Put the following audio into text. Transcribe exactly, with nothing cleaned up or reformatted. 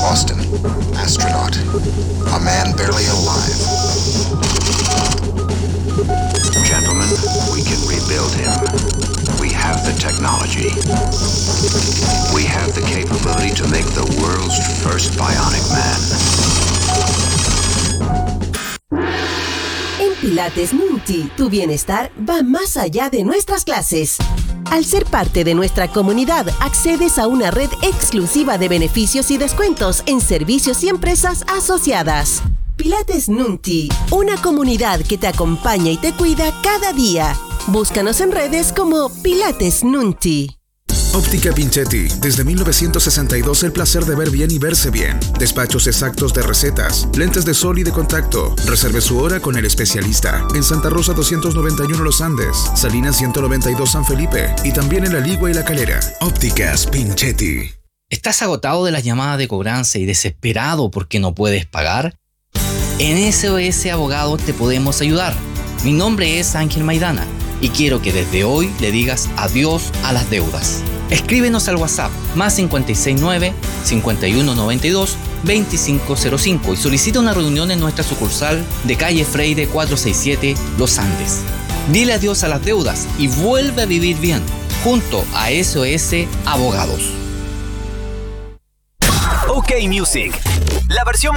Austin, astronaut. A man barely alive. Gentlemen, we can rebuild him. We have the technology. We have the capability to make the world's first bionic man. En Pilates Nunti, tu bienestar va más allá de nuestras clases. Al ser parte de nuestra comunidad, accedes a una red exclusiva de beneficios y descuentos en servicios y empresas asociadas. Pilates Nunti, una comunidad que te acompaña y te cuida cada día. Búscanos en redes como Pilates Nunti. Óptica Pinchetti, desde mil novecientos sesenta y dos el placer de ver bien y verse bien. Despachos exactos de recetas, lentes de sol y de contacto. Reserve su hora con el especialista. En Santa Rosa doscientos noventa y uno Los Andes, Salinas ciento noventa y dos San Felipe y también en La Ligua y La Calera. Ópticas Pinchetti. ¿Estás agotado de las llamadas de cobranza y desesperado porque no puedes pagar? En S O S Abogados te podemos ayudar. Mi nombre es Ángel Maidana y quiero que desde hoy le digas adiós a las deudas. Escríbenos al WhatsApp más cinco seis nueve, cinco uno nueve dos, dos cinco cero cinco y solicita una reunión en nuestra sucursal de calle Freire cuatrocientos sesenta y siete Los Andes. Dile adiós a las deudas y vuelve a vivir bien junto a S O S Abogados. OK Music, la versión